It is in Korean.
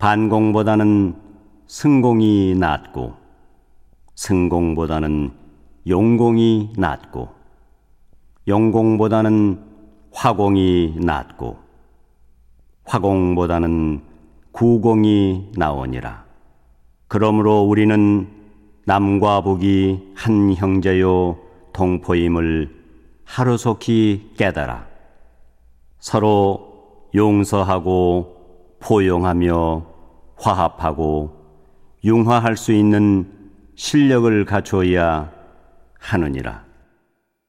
반공보다는 승공이 낫고 승공보다는 용공이 낫고 용공보다는 화공이 낫고 화공보다는 구공이 나오니라. 그러므로 우리는 남과 북이 한 형제요 동포임을 하루속히 깨달아 서로 용서하고 포용하며 화합하고 융화할 수 있는 실력을 갖추어야 하느니라.